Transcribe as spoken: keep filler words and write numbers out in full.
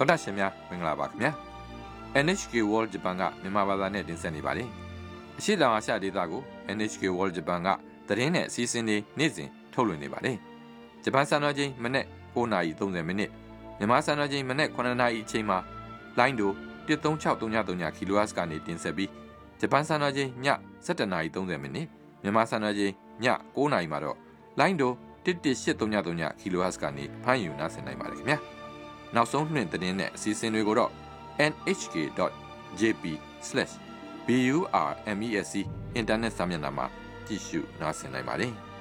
တော်တာရှင်များမင်္ဂလာပါခင်ဗျာ N H K World Japan ကမြန်မာဘာသာနဲ့တင်ဆက်နေပါတယ်အရှိတောင်အာရှဒေသကို N H K World Japan ကသတင်းနဲ့အစီအစဉ်တွေနေ့စဉ်ထုတ်လွှင့်နေပါတယ်ဂျပန်စံတော်ချိန်မနက်၉နာရီ၃၀မိနစ်မြန်မာစံတော်ချိန်မနက်9နာရီအချိန်မှာလိုင်းဒိုone three six three three ကီလိုဟတ်စ်ကနေတင်ဆက်ပြီးဂျပန်စံတော်ချိန်ညone oneနာရီ၃၀မိနစ်မြန်မာစံတော်ချိန်ည9နာရီမှာတော့လိုင်းဒိုone one eight three three ကီလိုဟတ်စ်ကနေဖမ်းယူနားဆင်နိုင်ပါတယ်ခင်ဗျာနောက်ဆုံးနှင့်သတင်းနဲ့အစီအစဉ်တွေကိုတော့ n h k dot j p slash burmesc အင်တာနက်စာမျက်နှာမှာကြည့်ရှုနားဆင်နိုင်ပါတယ်